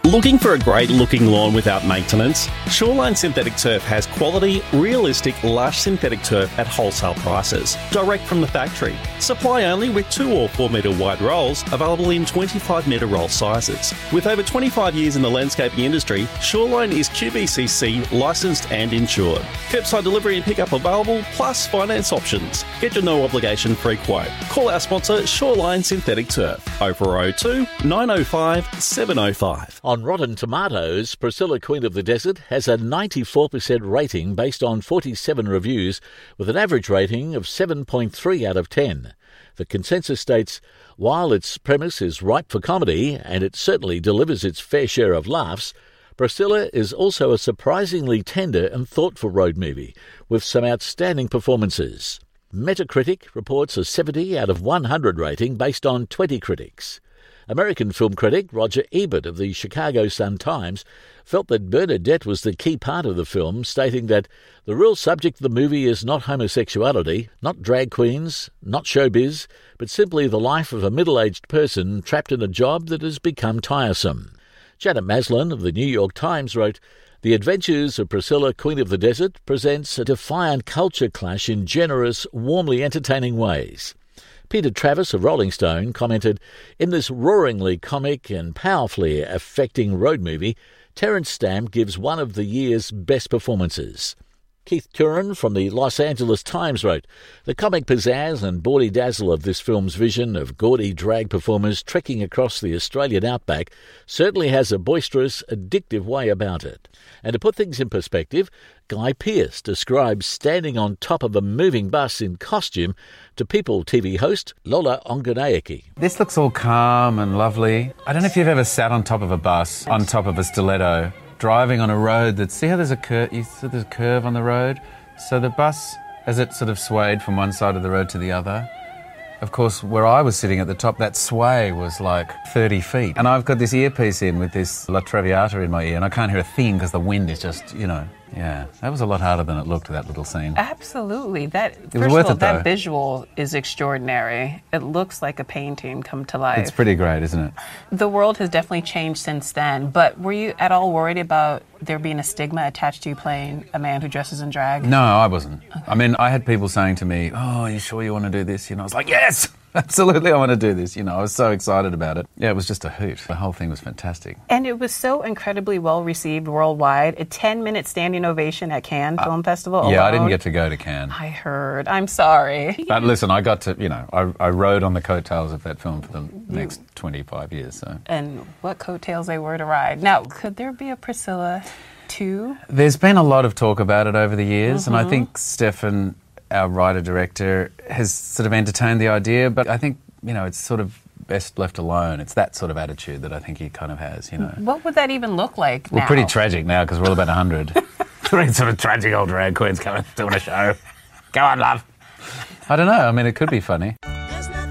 Looking for a great-looking lawn without maintenance? Shoreline Synthetic Turf has quality, realistic, lush synthetic turf at wholesale prices, direct from the factory. Supply only with 2 or 4 metre wide rolls, available in 25 metre roll sizes. With over 25 years in the landscaping industry, Shoreline is QBCC licensed and insured. Curbside delivery and pickup available, plus finance options. Get your no-obligation free quote. Call our sponsor, Shoreline Synthetic Turf, 0402 905 705. On Rotten Tomatoes, Priscilla, Queen of the Desert has a 94% rating based on 47 reviews, with an average rating of 7.3 out of 10. The consensus states, while its premise is ripe for comedy, and it certainly delivers its fair share of laughs, Priscilla is also a surprisingly tender and thoughtful road movie, with some outstanding performances. Metacritic reports a 70 out of 100 rating based on 20 critics. American film critic Roger Ebert of the Chicago Sun-Times felt that Bernadette was the key part of the film, stating that the real subject of the movie is not homosexuality, not drag queens, not showbiz, but simply the life of a middle-aged person trapped in a job that has become tiresome. Janet Maslin of the New York Times wrote, "The Adventures of Priscilla, Queen of the Desert presents a defiant culture clash in generous, warmly entertaining ways." Peter Travis of Rolling Stone commented, "In this roaringly comic and powerfully affecting road movie, Terence Stamp gives one of the year's best performances." Keith Turin from the Los Angeles Times wrote, "The comic pizzazz and bawdy dazzle of this film's vision of gaudy drag performers trekking across the Australian outback certainly has a boisterous, addictive way about it." And to put things in perspective, Guy Pearce describes standing on top of a moving bus in costume to People TV host Lola Ongonaiki. This looks all calm and lovely. I don't know if you've ever sat on top of a bus, on top of a stiletto, driving on a road that, see how there's a curve on the road? So the bus, as it sort of swayed from one side of the road to the other, of course, where I was sitting at the top, that sway was like 30 feet. And I've got this earpiece in with this La Traviata in my ear, and I can't hear a thing because the wind is just, yeah. That was a lot harder than it looked, that little scene. Absolutely. That visual is extraordinary. It looks like a painting come to life. It's pretty great, isn't it? The world has definitely changed since then, but were you at all worried about there being a stigma attached to you playing a man who dresses in drag? No, I wasn't. Okay. I mean, I had people saying to me, "Oh, are you sure you want to do this?" I was like, "Yes! Absolutely, I want to do this." I was so excited about it. Yeah, it was just a hoot. The whole thing was fantastic. And it was so incredibly well received worldwide. A 10-minute standing ovation at Cannes Film Festival alone. Yeah, I didn't get to go to Cannes. I heard. I'm sorry. But listen, I got to, I rode on the coattails of that film for the next 25 years. So. And what coattails they were to ride. Now, could there be a Priscilla 2? There's been a lot of talk about it over the years, and I think Stefan, our writer-director, has sort of entertained the idea, but I think, it's sort of best left alone. It's that sort of attitude that I think he kind of has, What would that even look like now? We're pretty tragic now because we're all about 100. Three sort of tragic old drag queens coming doing a show. Go on, love. I don't know. I mean, it could be funny.